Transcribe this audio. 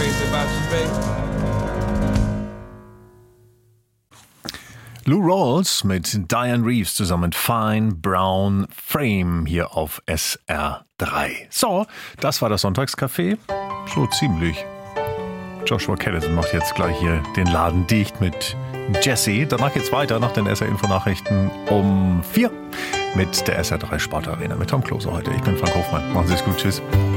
crazy about you, baby. Lou Rawls mit Diane Reeves zusammen Fine Brown Frame hier auf SR3. So, das war das Sonntagscafé. So ziemlich. Joshua Callison macht jetzt gleich hier den Laden dicht mit Jesse. Danach geht's weiter nach den SR-Info-Nachrichten um 4 mit der SR3 Sportarena mit Tom Klose heute. Ich bin Frank Hofmann. Machen Sie es gut. Tschüss.